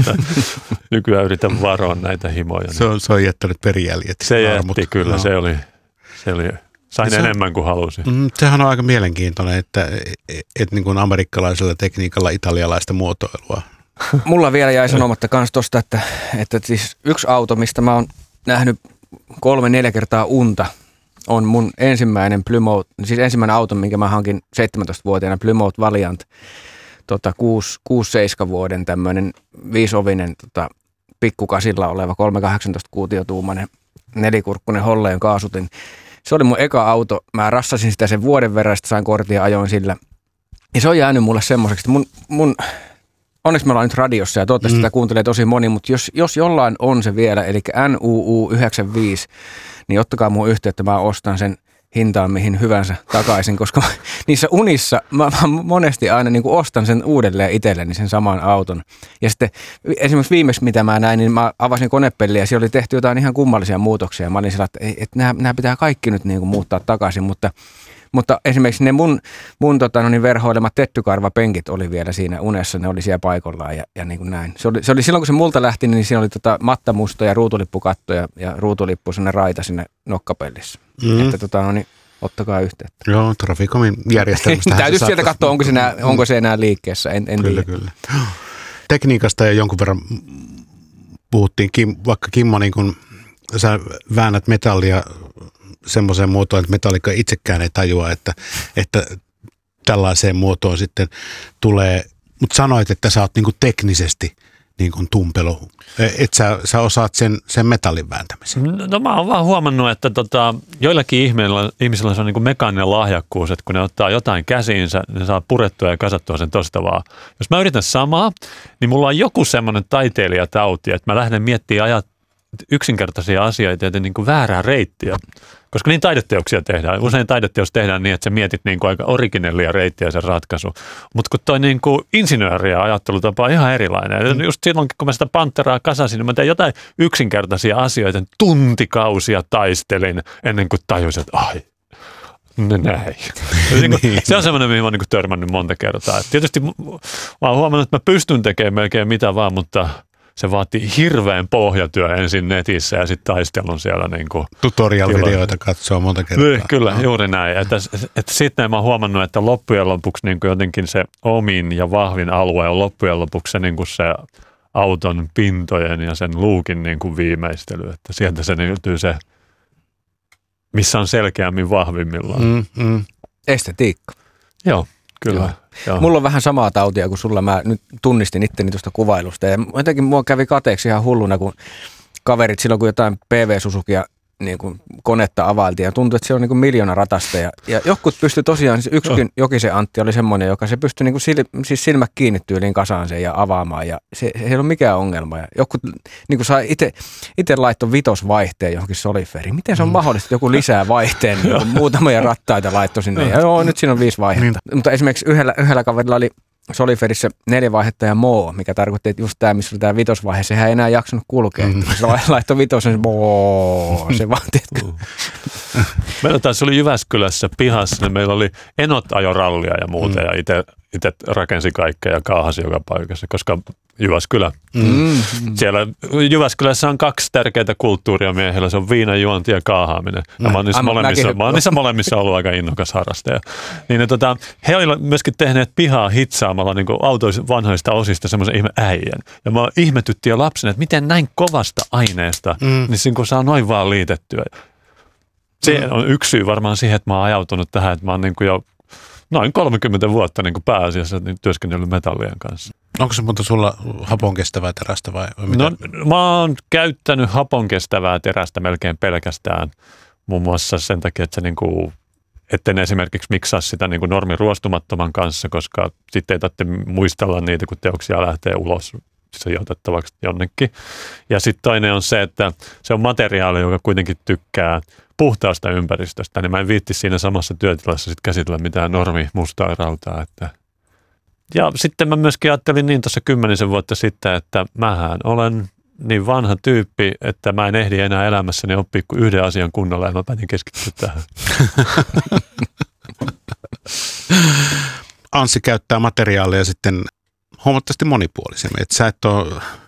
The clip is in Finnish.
että nykyään yritän varoa näitä himoja. Se on jättänyt perijäljet. Se jätti kyllä, se oli sain enemmän kuin halusin. Sehän on aika mielenkiintoinen, että niin kuin amerikkalaisella tekniikalla italialaista muotoilua. Mulla vielä jäi sanomatta kans tosta, että siis yksi auto, mistä mä oon nähnyt 3-4 kertaa unta, on mun ensimmäinen Plymouth, siis ensimmäinen auto, minkä mä hankin 17-vuotiaana, Plymouth Valiant, 6-7 vuoden tämmöinen 5-ovinen pikkukasilla oleva 318 kuutiotuumainen nelikurkkunen Holleen kaasutin. Se oli mun eka auto. Mä rassasin sitä sen vuoden verran, sitten sain kortin ja ajoin sillä. Ja se on jäänyt mulle semmoiseksi, että onneksi me ollaan nyt radiossa ja toivottavasti sitä kuuntelee tosi moni, mutta jos jollain on se vielä, eli NUU 95, niin ottakaa mun yhteyttä, mä ostan sen hintaan mihin hyvänsä takaisin, koska niissä unissa mä monesti aina niin kuin ostan sen uudelleen itselleni sen saman auton. Ja sitten esimerkiksi viimeksi mitä mä näin, niin mä avasin konepelliä ja siellä oli tehty jotain ihan kummallisia muutoksia. Mä olin sillä, että nämä pitää kaikki nyt niin kuin muuttaa takaisin, mutta esimerkiksi ne mun verhoilemat tettykarvapenkit oli vielä siinä unessa, ne oli siellä paikallaan ja niin kuin näin. Se oli silloin, kun se multa lähti, niin siinä oli mattamusta ja ruutulippukatto ja ruutulippu sinne raita sinne nokkapellissä. Että niin ottakaa yhteyttä. Joo, Traficomin järjestelmästä. Täytyy sieltä katsoa, onko se enää liikkeessä, en kyllä, tiedä. Kyllä. Tekniikasta ja jonkun verran puhuttiin, vaikka Kimmo, niin kun sä väännät metallia semmoiseen muotoon, että metallikko itsekään ei tajua, että tällaiseen muotoon sitten tulee, mutta sanoit, että sä oot niin kuin teknisesti niin kuin tumpelo, että sä osaat sen metallin vääntämisen. No mä oon vaan huomannut, että joillakin ihmisillä se on niin kuin mekaaninen lahjakkuus, että kun ne ottaa jotain käsiinsä, ne saa purettua ja kasattua sen tosta vaan. Jos mä yritän samaa, niin mulla on joku semmoinen taiteilijatauti, että mä lähden miettimään yksinkertaisia asioita ja niin kuin väärää reittiä. Koska niin taideteoksia tehdään. Usein taideteos tehdään niin, että sä mietit niin kuin aika originellia reittiä sen ratkaisu. Mutta kun toi niin kuin insinööriä ajattelutapa on ihan erilainen. Just silloinkin, kun mä sitä Panteraa kasasin, niin mä tein jotain yksinkertaisia asioita. Tuntikausia taistelin ennen kuin tajusin, että näin. Se on semmoinen, mihin mä oon niin kuin törmännyt monta kertaa. Et tietysti mä oon huomannut, että mä pystyn tekemään melkein mitä vaan, mutta se vaatii hirveän pohjatyö ensin netissä ja sitten taistelun siellä. Niin kuin tutorial-videoita katsoo monta kertaa. Kyllä, juuri näin. Että sitten mä oon huomannut, että loppujen lopuksi niin kuin jotenkin se omin ja vahvin alue on loppujen lopuksi se, niin kuin se auton pintojen ja sen luukin niin kuin viimeistely. Että sieltä se löytyy se, missä on selkeämmin vahvimmillaan. Estetiikka. Joo. Kyllä. Joo. Mulla on vähän samaa tautia kuin sulla. Mä nyt tunnistin itteni tuosta kuvailusta. Ja jotenkin mua kävi kateeksi ihan hulluna, kun kaverit silloin, kun jotain PV-Suzukia niin kuin konetta availtiin. Ja tuntui, että se on niin kuin 1 000 000 ratasta. Ja jotkut pystyi tosiaan, siis yksikin Jokisen Antti oli semmoinen, joka se pystyi niin kuin siis silmät kiinni tyyliin kasaan sen ja avaamaan. Ja se ei ole mikään ongelma. Ja jotkut niin kuin sai itse laittoi 5-vaihteen johonkin Soliferiin. Miten se on mahdollista, että joku lisää vaihteen, niin muutamia rattaita laittoi sinne. Ja nyt siinä on 5 vaihetta. Mutta esimerkiksi yhdellä kaverilla oli Soliferissä 4 vaihetta ja moo, mikä tarkoitti, että just tämä, missä oli tämä 5-vaihe, sehän ei enää jaksanut kulkea. Se laittoi 5, se vaan, tiedätkö. Meillä taas oli Jyväskylässä pihassa, niin meillä oli enot ajorallia ja muuta, ja itse rakensi kaikkea ja kaahasi joka paikassa, koska Jyväskylä. Siellä Jyväskylässä on 2 tärkeää kulttuuria miehillä, se on viinajuonti ja kaahaaminen. Ja mä oon niissä molemmissa ollut aika innokas harrastaja. Niin, he olivat myöskin tehneet pihaa hitsaamalla niin vanhoista osista semmoisen ihme äijän. Ja mä ihmetytti jo lapsena, että miten näin kovasta aineesta, niin kun saa noin vaan liitettyä. Se on yksi syy varmaan siihen, että mä oon ajautunut tähän, että mä oon niin kuin jo noin 30 vuotta niin kuin pääasiassa työskennellyt metallien kanssa. Onko se mutta sulla haponkestävää terästä vai mitä? No, mä oon käyttänyt haponkestävää terästä melkein pelkästään. Muun muassa sen takia, että se niin kuin, etten esimerkiksi miksaa sitä niin kuin normiruostumattoman kanssa, koska sitten ei tarvitse muistella niitä, kun teoksia lähtee ulos sijoitettavaksi jonnekin. Ja sitten toinen on se, että se on materiaali, joka kuitenkin tykkää puhtaasta ympäristöstä, niin mä en viitti siinä samassa työtilassa sit käsitellä mitään mustaa rautaa. Ja sitten mä myöskin ajattelin niin tuossa 10 vuotta sitten, että mähän olen niin vanha tyyppi, että mä en ehdi enää elämässäni oppia kuin yhden asian kunnolla ja mä päätin keskittyä tähän. Anssi käyttää materiaalia sitten huomattavasti monipuolisemmin. Että sä et ole